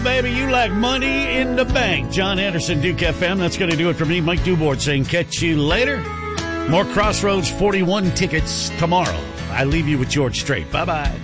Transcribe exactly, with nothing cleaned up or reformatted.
Baby, you like money in the bank. John Anderson, Duke F M. That's going to do it for me. Mike Dubord saying catch you later. More Crossroads forty-one tickets tomorrow. I leave you with George Strait. Bye-bye.